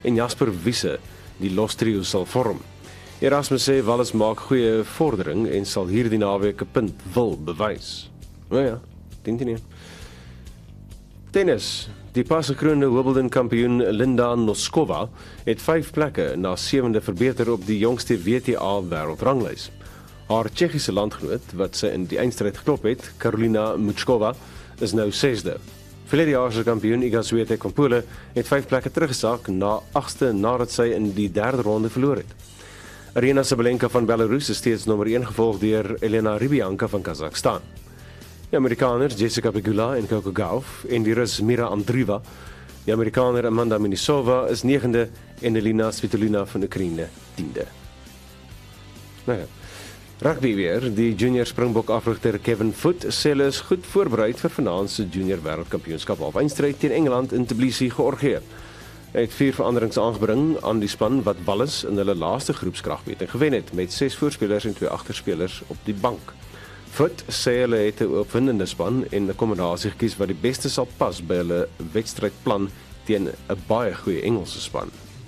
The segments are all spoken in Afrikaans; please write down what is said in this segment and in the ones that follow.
en Jasper Wiese die lostrio sal vorm. Erasmus sê Wallis maak goeie vordering en sal hierdie naweek 'n punt wil bewys. Nou ja, 10-10. Tennis. Die pas gekroonde Wimbledon kampioen Linda Noskova het 5 plekke na 7de verbeter op die jongste WTA wêreldranglys. Haar Tsjechiese landgenoot, wat sy in die eindstryd geklop het, Karolina Muchkova, is nou 6de. Verlede jaar se kampioen Iga Swiatek van Pole het 5 plekke teruggesak na 8ste nadat sy in die 3de ronde verloor het. Aryna Sabalenka van Belarus is steeds nommer 1 gevolg deur Elena Rybakina van Kazakhstan. Die Amerikaners Jessica Pegula en Coco Gauff en die Rus Mira Andreeva. Die Amerikaner Amanda Minisova is 9de en Elina Svitolina van Oekraïne 10de. Nou ja. Rugby weer, die junior Springbok afrigter Kevin Foot sê hulle is goed voorbereid vir vanaand se junior wêreldkampioenskap halfeindstryd teen Engeland in Tbilisi, Georgië. Hy het 4 veranderings aangebring aan die span wat Wallis in hulle laaste groepskragmeting gewen het met 6 voorspelers en 2 agterspelers op die bank. Foot sê hulle het 'n opwindende span en 'n kombinasie gekies wat die beste sal pas by hulle wedstrydplan teen 'n baie goeie Engelse span.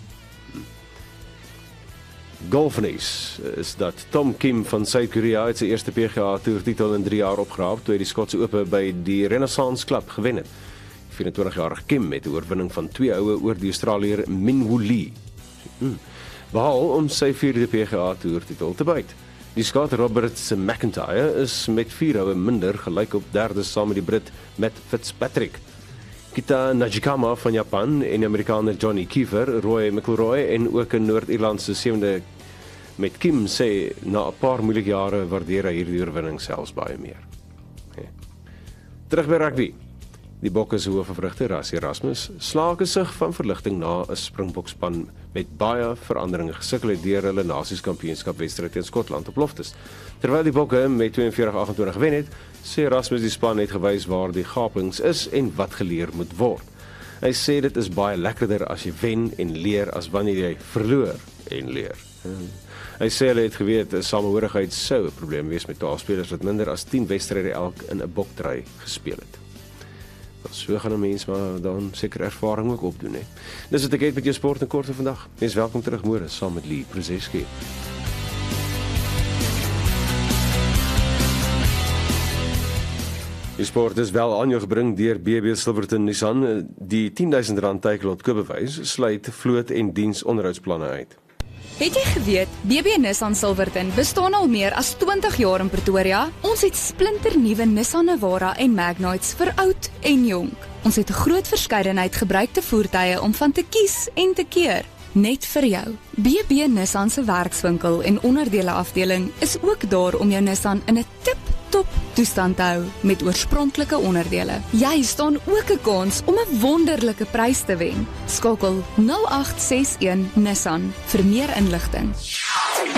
Golfnuus is dat Tom Kim van Suid-Korea het sy eerste PGA Tour titel in 3 jaar opgehaal toe hy die Skotse Ope by die Renaissance Club gewen het. 24-jarige Kim met 'n oorwinning van 2 houe oor die Australiër Min Woo Lee. Behaal om sy 4de PGA Tour titel te byt. Die Skot Robert McIntyre is met 4 houe minder gelyk op 3de saam met die Brit Matt Fitzpatrick. Kita Najikama van Japan en die Amerikaner Johnny Kiefer, Roy McIlroy en ook 'n Noord-Ierlandse 7de met Kim sê na 'n paar moeilike jare waardeer hy hierdie oorwinning selfs baie meer. Terug by rugby. Die Bokke se hoofvrugter Rassie Erasmus slaag 'n sig van verligting na 'n Springbokspan met baie veranderinge gesukkel het deur hulle Nasieskampioenskap wedstryd teen Skotland op Loftus. Terwyl die Bokke met 42-28 gewen het, sê Erasmus die span het gewys waar die gapings is en wat geleer moet word. Hy sê dit is baie lekkerder as jy wen en leer as wanneer jy verloor en leer. Hy sê hulle het geweet 'n samehorigheid sou 'n probleem wees met 12 spelers wat minder as 10 wedstryde elk in 'n boktry gespeel het. So gaan 'n mens maar dan seker ervaring ook opdoen, hè. Dis wat ek het met jou sport en kort vandag. Mens welkom terug môre saam met Lee Przeski. Die sport is wel aan jou gebring deur BB Silverton Nissan. Die R10,000 teikelot koopbewys sluit vloot en diensonderhoudsplanne uit. Het jy geweet, BB Nissan Silverton bestaan al meer as 20 jaar in Pretoria? Ons het splinternuwe Nissan Navara en Magnites vir oud en jonk. Ons het 'n groot verskeidenheid gebruikte voertuie om van te kies en te keer. Net vir jou. BB Nissan se werkswinkel en onderdele afdeling is ook daar om jou Nissan in 'n tip-top toestand te hou met oorspronklike onderdele. Jy staan ook 'n kans om 'n wonderlike prys te wen. Skakel 0861 Nissan vir meer inligting.